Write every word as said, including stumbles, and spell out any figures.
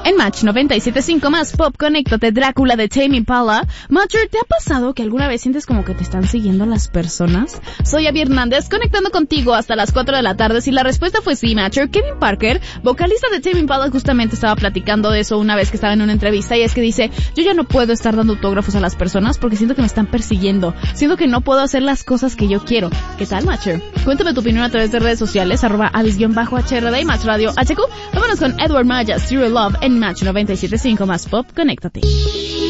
En Match noventa y siete punto cinco más pop, conéctate, Drácula de Tame Impala. Matcher, ¿te ha pasado que alguna vez sientes como que te están siguiendo las personas? Soy Abby Hernández, conectando contigo hasta las cuatro de la tarde. Si la respuesta fue sí, Matcher, Kevin Parker, vocalista de Tame Impala, justamente estaba platicando de eso una vez que estaba en una entrevista, y es que dice, yo ya no puedo estar dando autógrafos a las personas porque siento que me están persiguiendo, siento que no puedo hacer las cosas que yo quiero. ¿Qué tal, Matcher? Cuéntame tu opinión a través de redes sociales, arroba avis-H R D y Match Radio H Q. Vámonos con Edward Maya, Zero Love en Match noventa y siete punto cinco más pop, conéctate.